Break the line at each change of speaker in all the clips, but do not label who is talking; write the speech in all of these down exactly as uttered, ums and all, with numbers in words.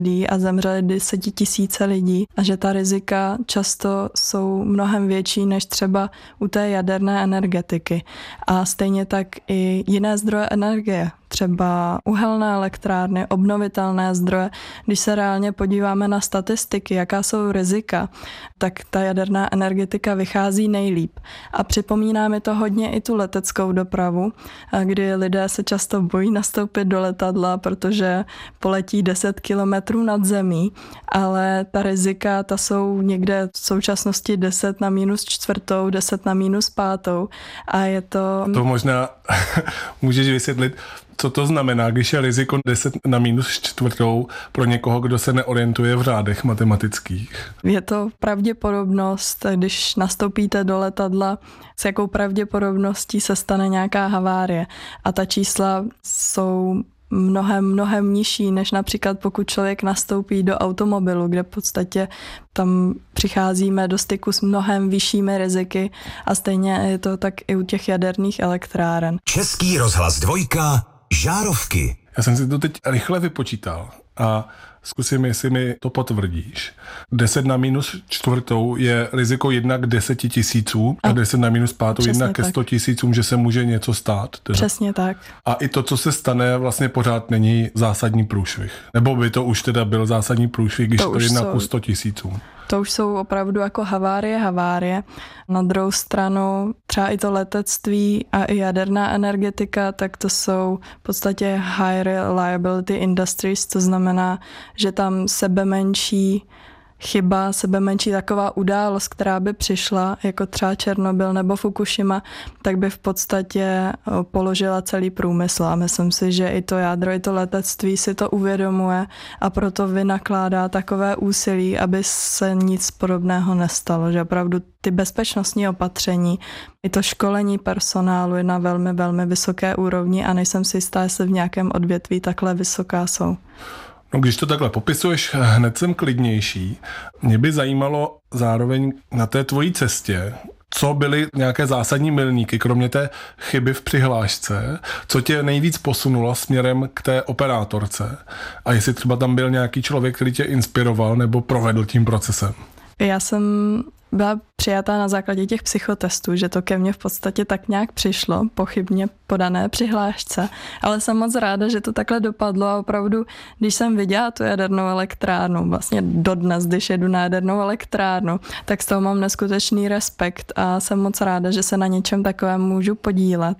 lidí a zemřeli desetitisíce lidí a že ta rizika často jsou mnohem větší než třeba u té jaderné energetiky. A stejně tak i jiné zdroje energie, třeba uhelné elektrárny, obnovitelné zdroje. Když se reálně podíváme na statistiky, jaká jsou rizika, tak ta jaderná energetika vychází nejlíp. A připomíná mi to hodně i tu leteckou dopravu, kdy lidé se často bojí nastoupit do letadla, protože poletí deset kilometrů nad zemí, ale ta rizika, ta jsou někde v současnosti deset na minus čtvrtou, deset na minus pátou a je to...
To možná můžeš vysvětlit, co to znamená, když je riziko deset na minus čtvrtou pro někoho, kdo se neorientuje v řádech matematických?
Je to pravděpodobnost, když nastoupíte do letadla, s jakou pravděpodobností se stane nějaká havárie. A ta čísla jsou mnohem, mnohem nižší, než například pokud člověk nastoupí do automobilu, kde v podstatě tam přicházíme do styku s mnohem vyššími riziky a stejně je to tak i u těch jaderných elektráren.
Český rozhlas dvojka, Žárovky.
Já jsem si to teď rychle vypočítal a zkusím, jestli mi to potvrdíš. deset na minus čtvrtou je riziko jedna k deseti tisícům a deset na minus pátou jedna ke sto tisícům, že se může něco stát. Teda.
Přesně tak.
A i to, co se stane, vlastně pořád není zásadní průšvih. Nebo by to už teda byl zásadní průšvih, když to, to jedna ku sto tisícům.
To už jsou opravdu jako havárie, havárie. Na druhou stranu třeba i to letectví a i jaderná energetika, tak to jsou v podstatě high reliability industries, to znamená, že tam sebe menší chyba, sebe menší taková událost, která by přišla, jako třeba Černobyl nebo Fukushima, tak by v podstatě položila celý průmysl. A myslím si, že i to jádro, i to letectví si to uvědomuje a proto vynakládá takové úsilí, aby se nic podobného nestalo. Že opravdu ty bezpečnostní opatření, i to školení personálu je na velmi, velmi vysoké úrovni a nejsem si jistá, jestli v nějakém odvětví takhle vysoká jsou.
No, když to takhle popisuješ, hned jsem klidnější. Mě by zajímalo zároveň na té tvojí cestě, co byly nějaké zásadní milníky, kromě té chyby v přihlášce, co tě nejvíc posunulo směrem k té operátorce a jestli třeba tam byl nějaký člověk, který tě inspiroval nebo provedl tím procesem.
Já jsem byla přijatá na základě těch psychotestů, že to ke mně v podstatě tak nějak přišlo, pochybně podané přihlášce, ale jsem moc ráda, že to takhle dopadlo a opravdu, když jsem viděla tu jadernou elektrárnu, vlastně dodnes, když jedu na jadernou elektrárnu, tak z toho mám neskutečný respekt a jsem moc ráda, že se na něčem takovém můžu podílet.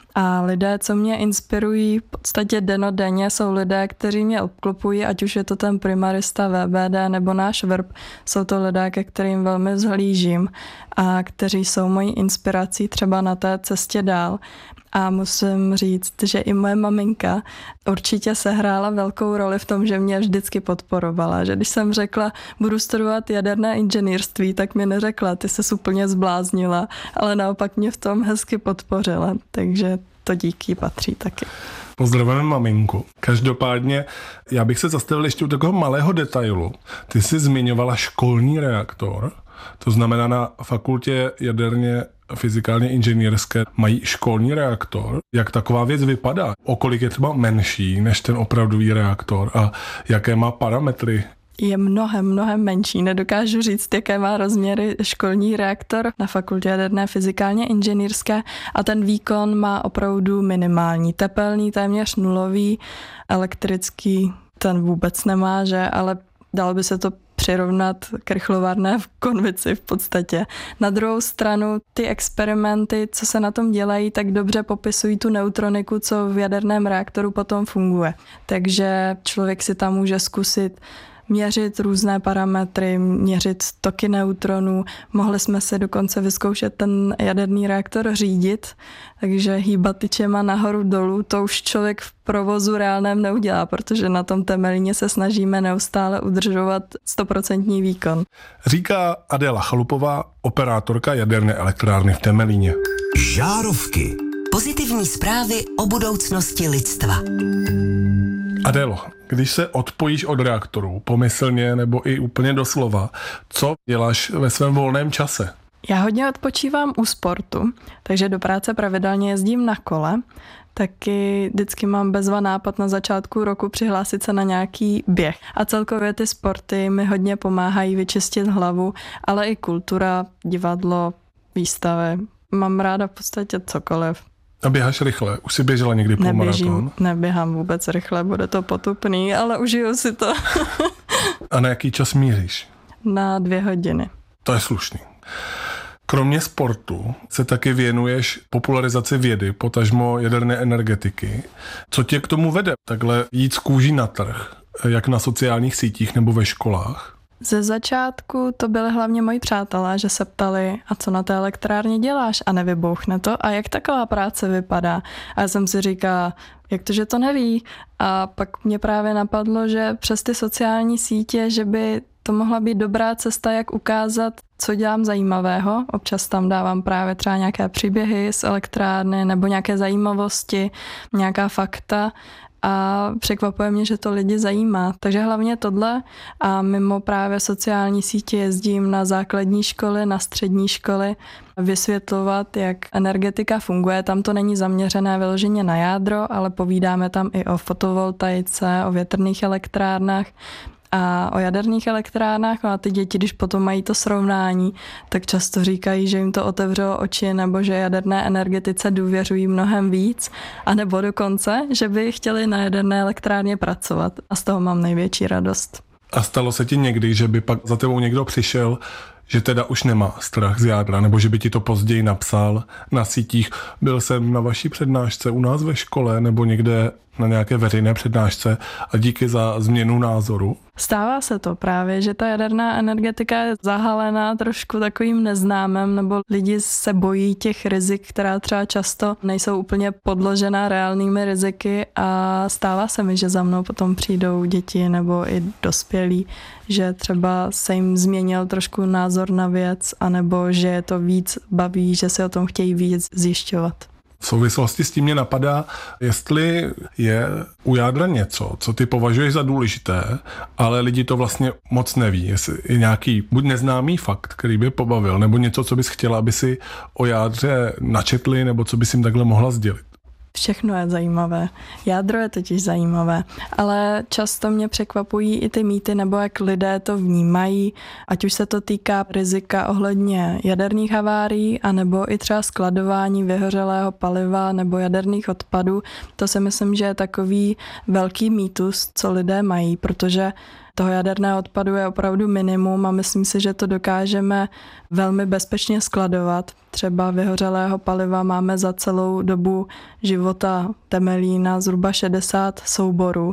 A lidé, co mě inspirují v podstatě dennodenně, jsou lidé, kteří mě obklopují, ať už je to ten primarista V B D nebo náš V R P. Jsou to lidé, ke kterým velmi vzhlížím a kteří jsou mojí inspirací třeba na té cestě dál. A musím říct, že i moje maminka určitě sehrála velkou roli v tom, že mě vždycky podporovala. Že když jsem řekla, budu studovat jaderné inženýrství, tak mi neřekla, ty ses úplně zbláznila, ale naopak mě v tom hezky podpořila. Takže to díky patří taky.
Pozdravujeme maminku. Každopádně já bych se zastavil ještě u takového malého detailu. Ty jsi zmiňovala školní reaktor, to znamená na fakultě jaderně fyzikálně inženýrské mají školní reaktor. Jak taková věc vypadá? O kolik je třeba menší než ten opravdový reaktor a jaké má parametry?
Je mnohem, mnohem menší. Nedokážu říct, jaké má rozměry školní reaktor na fakultě jaderné fyzikálně inženýrské a ten výkon má opravdu minimální. Tepelný téměř nulový, elektrický ten vůbec nemá, že, ale dalo by se to přirovnat k rychlovarné v konvici v podstatě. Na druhou stranu ty experimenty, co se na tom dělají, tak dobře popisují tu neutroniku, co v jaderném reaktoru potom funguje. Takže člověk si tam může zkusit měřit různé parametry, měřit toky neutronů. Mohli jsme si dokonce vyzkoušet ten jaderný reaktor řídit, takže hýbat tyčema nahoru dolů, to už člověk v provozu reálném neudělá, protože na tom Temelíně se snažíme neustále udržovat stoprocentní výkon.
Říká Adéla Chalupová, operátorka jaderné elektrárny v Temelíně.
Žárovky. Pozitivní zprávy o budoucnosti lidstva.
Adélo, když se odpojíš od reaktoru, pomyslně nebo i úplně doslova, co děláš ve svém volném čase?
Já hodně odpočívám u sportu, takže do práce pravidelně jezdím na kole. Taky vždycky mám bezva nápad na začátku roku přihlásit se na nějaký běh. A celkově ty sporty mi hodně pomáhají vyčistit hlavu, ale i kultura, divadlo, výstavy. Mám ráda v podstatě cokoliv.
A běháš rychle? Už jsi běžela někdy půlmaraton?
Neběhám vůbec rychle, bude to potupný, ale užiju si to.
A na jaký čas míříš?
Na dvě hodiny.
To je slušný. Kromě sportu se taky věnuješ popularizaci vědy, potažmo jaderné energetiky. Co tě k tomu vede? Takhle jít z kůží na trh, jak na sociálních sítích nebo ve školách?
Ze začátku to byly hlavně moji přátelé, že se ptali, a co na té elektrárně děláš a nevybouchne to a jak taková práce vypadá. A já jsem si říkala, jak to, že to neví. A pak mě právě napadlo, že přes ty sociální sítě, že by to mohla být dobrá cesta, jak ukázat, co dělám zajímavého. Občas tam dávám právě třeba nějaké příběhy z elektrárny nebo nějaké zajímavosti, nějaká fakta. A překvapuje mě, že to lidi zajímá. Takže hlavně tohle a mimo právě sociální sítě jezdím na základní školy, na střední školy vysvětlovat, jak energetika funguje. Tam to není zaměřené vyloženě na jádro, ale povídáme tam i o fotovoltaice, o větrných elektrárnách a o jaderných elektrárnách. A ty děti, když potom mají to srovnání, tak často říkají, že jim to otevřelo oči nebo že jaderné energetice důvěřují mnohem víc, anebo dokonce, že by chtěli na jaderné elektrárně pracovat. A z toho mám největší radost.
A stalo se ti někdy, že by pak za tebou někdo přišel, že teda už nemá strach z jádra, nebo že by ti to později napsal na sítích? Byl jsem na vaší přednášce u nás ve škole nebo někde na nějaké veřejné přednášce a díky za změnu názoru?
Stává se to právě, že ta jaderná energetika je zahalená trošku takovým neznámem, nebo lidi se bojí těch rizik, která třeba často nejsou úplně podložená reálnými riziky a stává se mi, že za mnou potom přijdou děti nebo i dospělí, že třeba se jim změnil trošku názor na věc, anebo že je to víc baví, že se o tom chtějí víc zjišťovat.
V souvislosti s tím mě napadá, jestli je u jádra něco, co ty považuješ za důležité, ale lidi to vlastně moc neví. Jestli je nějaký buď neznámý fakt, který by pobavil, nebo něco, co bys chtěla, aby si o jádře načetli, nebo co bys jim takhle mohla sdělit.
Všechno je zajímavé. Jádro je totiž zajímavé, ale často mě překvapují i ty mýty, nebo jak lidé to vnímají, ať už se to týká rizika ohledně jaderných havárií, anebo i třeba skladování vyhořelého paliva nebo jaderných odpadů. To si myslím, že je takový velký mýtus, co lidé mají, protože toho jaderného odpadu je opravdu minimum a myslím si, že to dokážeme velmi bezpečně skladovat. Třeba vyhořelého paliva máme za celou dobu života Temelína zhruba šedesát souborů.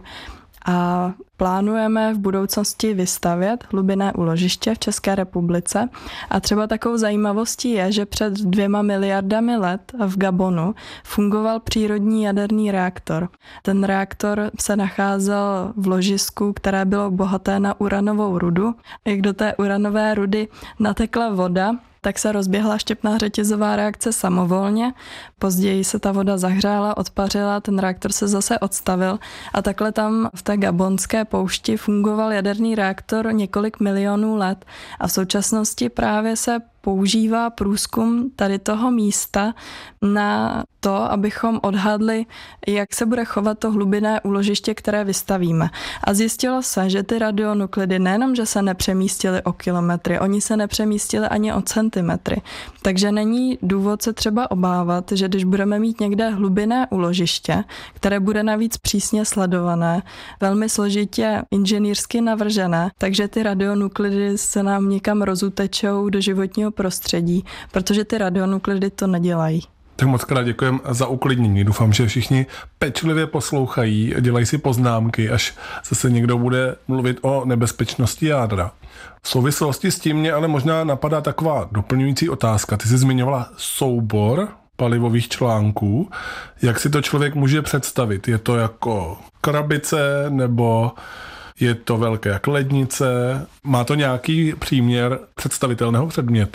A plánujeme v budoucnosti vystavět hlubinné úložiště v České republice. A třeba takovou zajímavostí je, že před dvěma miliardami let v Gabonu fungoval přírodní jaderný reaktor. Ten reaktor se nacházel v ložisku, které bylo bohaté na uranovou rudu. Jak do té uranové rudy natekla voda, tak se rozběhla štěpná řetězová reakce samovolně. Později se ta voda zahřála, odpařila, ten reaktor se zase odstavil a takhle tam v té gabonské poušti fungoval jaderný reaktor několik milionů let a v současnosti právě se používá průzkum tady toho místa na to, abychom odhadli, jak se bude chovat to hlubinné úložiště, které vystavíme. A zjistilo se, že ty radionuklidy nejenom, že se nepřemístily o kilometry, oni se nepřemístily ani o centimetry. Takže není důvod se třeba obávat, že když budeme mít někde hlubinné úložiště, které bude navíc přísně sledované, velmi složitě inženýrsky navržené, takže ty radionuklidy se nám někam rozutečou do životního prostředí, protože ty radionuklidy to nedělají.
Tak moc krát děkujem za uklidnění. Doufám, že všichni pečlivě poslouchají a dělají si poznámky, až zase někdo bude mluvit o nebezpečnosti jádra. V souvislosti s tím mě ale možná napadá taková doplňující otázka. Ty jsi zmiňovala soubor palivových článků. Jak si to člověk může představit? Je to jako krabice nebo je to velké jak lednice? Má to nějaký příměr představitelného předmětu?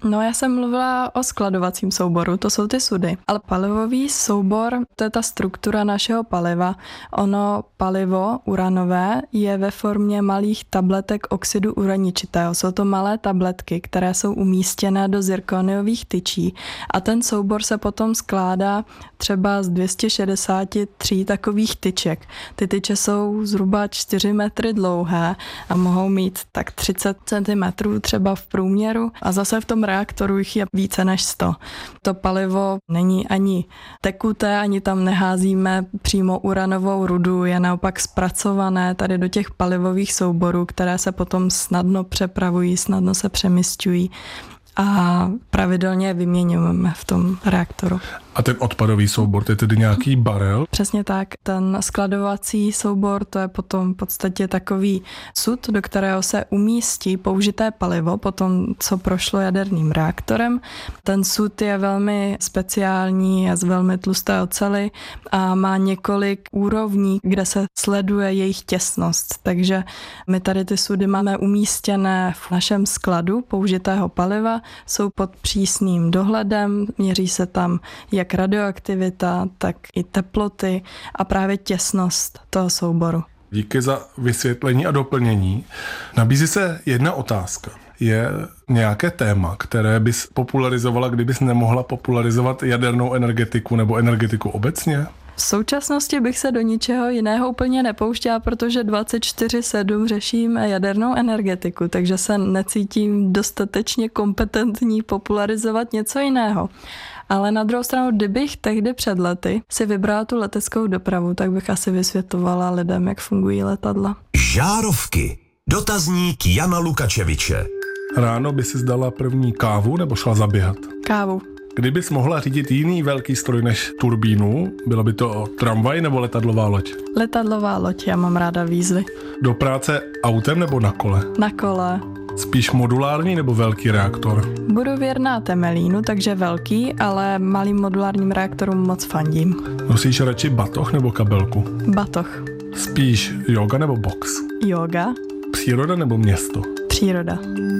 No já jsem mluvila o skladovacím souboru, to jsou ty sudy. Ale palivový soubor, to je ta struktura našeho paliva. Ono palivo uranové je ve formě malých tabletek oxidu uraničitého. Jsou to malé tabletky, které jsou umístěné do zirkoniových tyčí a ten soubor se potom skládá třeba z dvě stě šedesát tři takových tyček. Ty tyče jsou zhruba čtyři metry dlouhé a mohou mít tak třicet centimetrů třeba v průměru a zase v tom reaktoru jich je více než sto. To palivo není ani tekuté, ani tam neházíme přímo uranovou rudu, je naopak zpracované tady do těch palivových souborů, které se potom snadno přepravují, snadno se přemisťují a pravidelně vyměňujeme v tom reaktoru.
A ten odpadový soubor, to je tedy nějaký barel?
Přesně tak. Ten skladovací soubor, to je potom v podstatě takový sud, do kterého se umístí použité palivo, potom co prošlo jaderným reaktorem. Ten sud je velmi speciální, je z velmi tlusté oceli a má několik úrovní, kde se sleduje jejich těsnost. Takže my tady ty sudy máme umístěné v našem skladu použitého paliva, jsou pod přísným dohledem, měří se tam jak jak radioaktivita, tak i teploty a právě těsnost toho souboru.
Díky za vysvětlení a doplnění. Nabízí se jedna otázka. Je nějaké téma, které bys popularizovala, kdybys nemohla popularizovat jadernou energetiku nebo energetiku obecně?
V současnosti bych se do ničeho jiného úplně nepouštěla, protože dvacet čtyři sedm řeším jadernou energetiku, takže se necítím dostatečně kompetentní popularizovat něco jiného. Ale na druhou stranu, kdybych tehdy před lety si vybrala tu leteckou dopravu, tak bych asi vysvětlovala lidem, jak fungují letadla.
Žárovky. Dotazník Jana Lukačeviče.
Ráno by si zdala první kávu nebo šla zaběhat?
Kávu.
Kdybys mohla řídit jiný velký stroj než turbínu, byla by to tramvaj nebo letadlová loď?
Letadlová loď, já mám ráda výzvy.
Do práce autem nebo na kole?
Na kole.
Spíš modulární nebo velký reaktor?
Budu věrná Temelínu, takže velký, ale malým modulárním reaktorům moc fandím.
Nosíš radši batoh nebo kabelku?
Batoh.
Spíš yoga nebo box?
Yoga.
Příroda nebo město?
Příroda.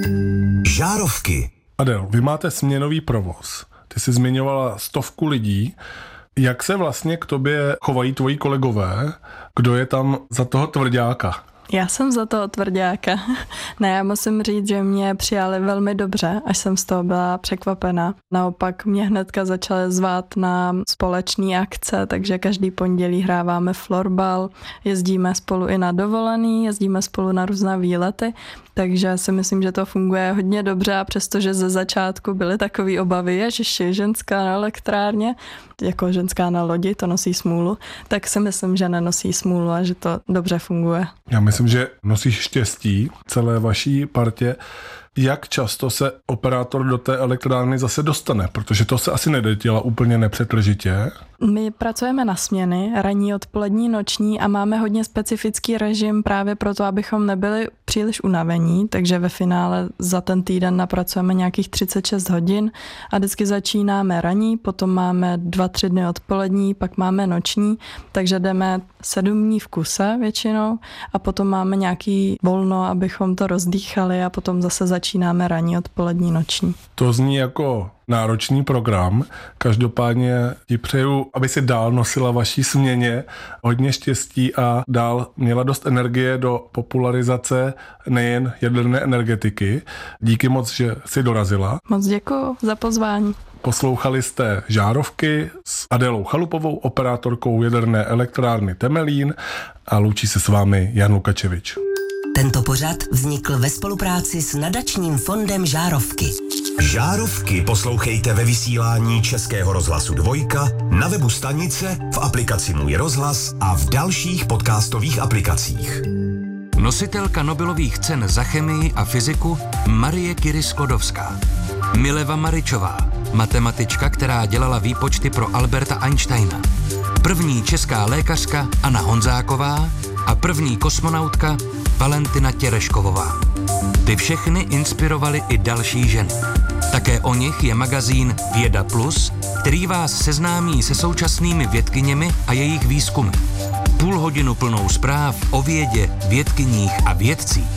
Žárovky.
Adel, vy máte směnový provoz. Ty jsi zmiňovala stovku lidí. Jak se vlastně k tobě chovají tvoji kolegové? Kdo je tam za toho tvrďáka?
Já jsem za toho tvrďáka. Ne, já musím říct, že mě přijali velmi dobře, až jsem z toho byla překvapena. Naopak mě hnedka začaly zvát na společné akce, takže každý pondělí hráváme florbal, jezdíme spolu i na dovolený, jezdíme spolu na různé výlety, takže si myslím, že to funguje hodně dobře a přestože ze začátku byly takové obavy, ježiši, ženská na elektrárně, jako ženská na lodi, to nosí smůlu, tak si myslím, že nenosí smůlu a že to dobře funguje.
Já myslím, že nosíš štěstí celé vaší partě. Jak často se operátor do té elektrárny zase dostane? Protože to se asi nejde dělat úplně nepřetržitě.
My pracujeme na směny, ranní, odpolední, noční a máme hodně specifický režim právě proto, abychom nebyli příliš unavení, takže ve finále za ten týden napracujeme nějakých třicet šest hodin a vždycky začínáme ranní, potom máme dva, tři dny odpolední, pak máme noční, takže jdeme sedm dní v kuse většinou a potom máme nějaký volno, abychom to rozdýchali a potom zase začínáme ranní, odpolední, noční.
To zní jako náročný program. Každopádně ti přeju, aby si dál nosila vaší směně hodně štěstí a dál měla dost energie do popularizace nejen jaderné energetiky. Díky moc, že jsi dorazila.
Moc děkuju za pozvání.
Poslouchali jste Žárovky s Adelou Chalupovou, operátorkou jaderné elektrárny Temelín a loučí se s vámi Jan Lukačevič.
Tento pořad vznikl ve spolupráci s nadačním fondem Žárovky. Žárovky poslouchejte ve vysílání Českého rozhlasu Dvojka, na webu stanice, v aplikaci Můj rozhlas a v dalších podcastových aplikacích.
Nositelka Nobelových cen za chemii a fyziku Marie Curie-Sklodowská. Mileva Maričová, matematička, která dělala výpočty pro Alberta Einsteina. První česká lékařka Anna Honzáková a první kosmonautka Valentina Tereškovová. Ty všechny inspirovaly i další ženy. Také o nich je magazín Věda Plus, který vás seznámí se současnými vědkyněmi a jejich výzkumy. Půl hodinu plnou zpráv o vědě, vědkyních a vědcích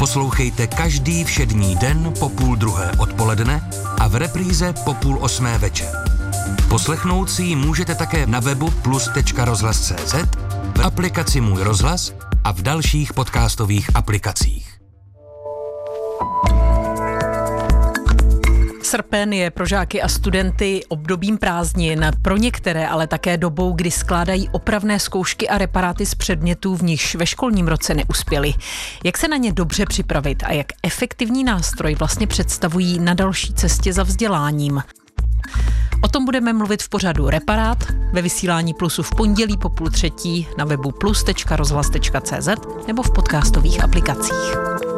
Poslouchejte každý všední den po půl druhé odpoledne a v repríze po půl osmé večer. Poslechnout si ji můžete také na webu plus tečka rozhlas tečka cé zet, v aplikaci Můj rozhlas a v dalších podcastových aplikacích.
Srpen je pro žáky a studenty obdobím prázdnin, pro některé ale také dobou, kdy skládají opravné zkoušky a reparáty z předmětů, v nichž ve školním roce neuspěli. Jak se na ně dobře připravit a jak efektivní nástroj vlastně představují na další cestě za vzděláním? O tom budeme mluvit v pořadu Reparát ve vysílání Plusu v pondělí po půl třetí na webu plus tečka rozhlas tečka cé zet nebo v podcastových aplikacích.